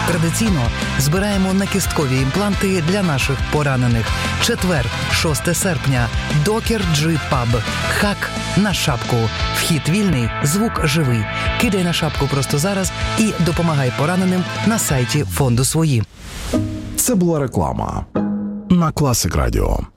Традиційно збираємо накісткові імпланти для наших поранених. Четвер, 6 серпня. Докер G Pub. Хак на шапку. Вхід вільний, звук живий. Кидай на шапку просто зараз і допомагай пораненим на сайті фонду «Свої». Це була реклама на Класик Радіо.